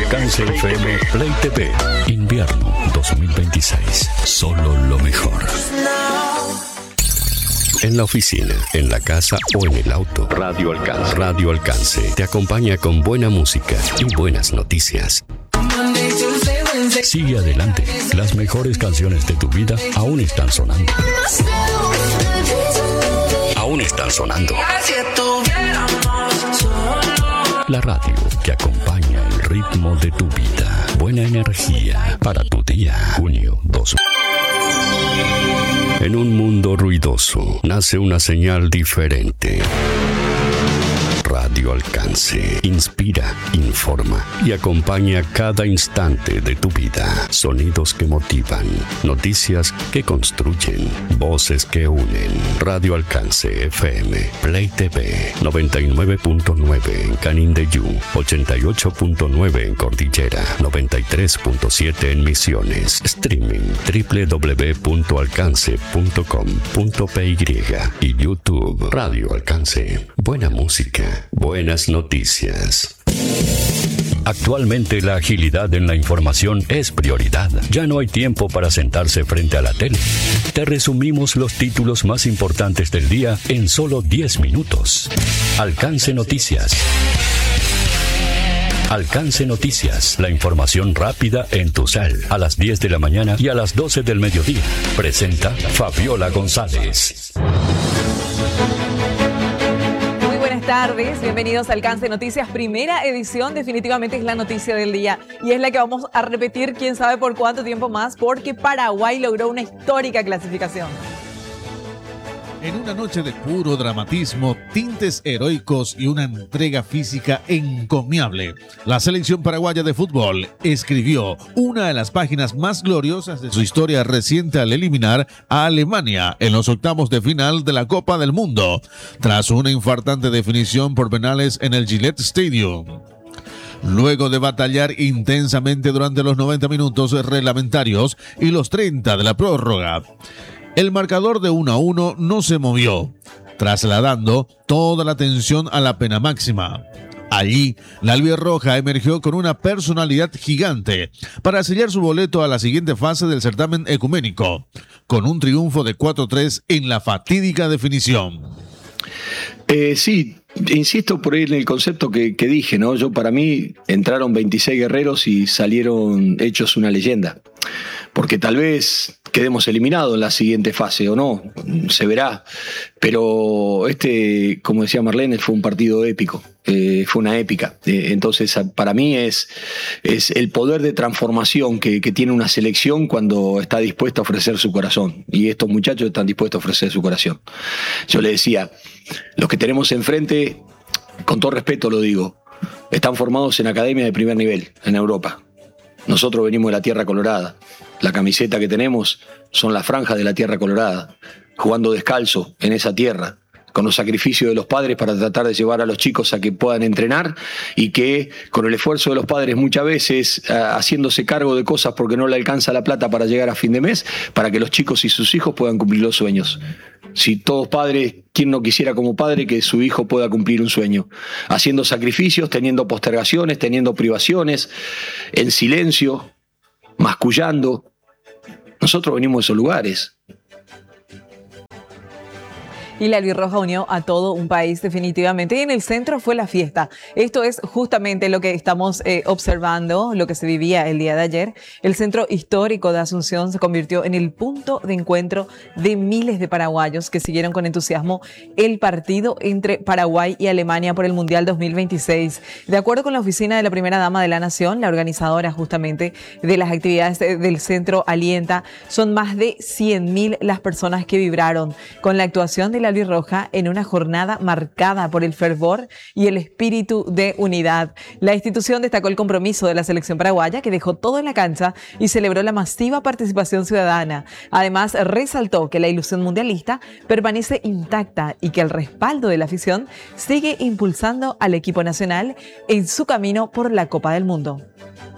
Alcance FM Play TV. Invierno 2026. Solo lo mejor. En la oficina, en la casa o en el auto. Radio Alcance. Radio Alcance te acompaña con buena música y buenas noticias. Sigue adelante. Las mejores canciones de tu vida aún están sonando. Aún están sonando. La radio que acompaña el ritmo de tu vida. Buena energía para tu día. Junio 2. En un mundo ruidoso nace una señal diferente. Radio Alcance. Inspira, informa y acompaña cada instante de tu vida. Sonidos que motivan, noticias que construyen, voces que unen. Radio Alcance FM, Play TV, 99.9 en Canindeyú, 88.9 en Cordillera, 93.7 en Misiones. Streaming www.alcance.com.py y YouTube. Radio Alcance. Buena música. Buenas noticias. Actualmente la agilidad en la información es prioridad. Ya no hay tiempo para sentarse frente a la tele. Te resumimos los títulos más importantes del día en solo 10 minutos. Alcance Noticias. Alcance Noticias, la información rápida en tu cel, a las 10 de la mañana y a las 12 del mediodía. Presenta Fabiola González. Buenas tardes, bienvenidos a Alcance Noticias, primera edición. Definitivamente es la noticia del día y es la que vamos a repetir quién sabe por cuánto tiempo más, porque Paraguay logró una histórica clasificación. En una noche de puro dramatismo, tintes heroicos y una entrega física encomiable, la selección paraguaya de fútbol escribió una de las páginas más gloriosas de su historia reciente al eliminar a Alemania en los octavos de final de la Copa del Mundo, tras una infartante definición por penales en el Gillette Stadium. Luego de batallar intensamente durante los 90 minutos reglamentarios y los 30 de la prórroga, el marcador de 1-1 no se movió, trasladando toda la atención a la pena máxima. Allí, la albirroja emergió con una personalidad gigante para sellar su boleto a la siguiente fase del certamen ecuménico, con un triunfo de 4-3 en la fatídica definición. Sí, insisto por ahí en el concepto que dije, ¿no? Para mí entraron 26 guerreros y salieron hechos una leyenda. Porque tal vez quedemos eliminados en la siguiente fase o no, se verá. Pero como decía Marlene, fue un partido épico, fue una épica. Entonces, para mí es el poder de transformación que tiene una selección cuando está dispuesta a ofrecer su corazón. Y estos muchachos están dispuestos a ofrecer su corazón. Yo le decía, los que tenemos enfrente, con todo respeto lo digo, están formados en academias de primer nivel en Europa. Nosotros venimos de la Tierra Colorada. La camiseta que tenemos son las franjas de la Tierra Colorada, jugando descalzo en esa tierra, con los sacrificios de los padres para tratar de llevar a los chicos a que puedan entrenar y que con el esfuerzo de los padres muchas veces haciéndose cargo de cosas porque no le alcanza la plata para llegar a fin de mes, para que los chicos y sus hijos puedan cumplir los sueños. Si todos padres, ¿quién no quisiera como padre que su hijo pueda cumplir un sueño? Haciendo sacrificios, teniendo postergaciones, teniendo privaciones, en silencio, mascullando. Nosotros venimos de esos lugares. Y la albirroja unió a todo un país definitivamente. Y en el centro fue la fiesta. Esto es justamente lo que estamos observando, lo que se vivía el día de ayer. El centro histórico de Asunción se convirtió en el punto de encuentro de miles de paraguayos que siguieron con entusiasmo el partido entre Paraguay y Alemania por el Mundial 2026. De acuerdo con la oficina de la primera dama de la Nación, la organizadora justamente de las actividades del centro Alienta, son más de 100.000 las personas que vibraron con la actuación de la albirroja en una jornada marcada por el fervor y el espíritu de unidad. La institución destacó el compromiso de la selección paraguaya, que dejó todo en la cancha y celebró la masiva participación ciudadana. Además, resaltó que la ilusión mundialista permanece intacta y que el respaldo de la afición sigue impulsando al equipo nacional en su camino por la Copa del Mundo.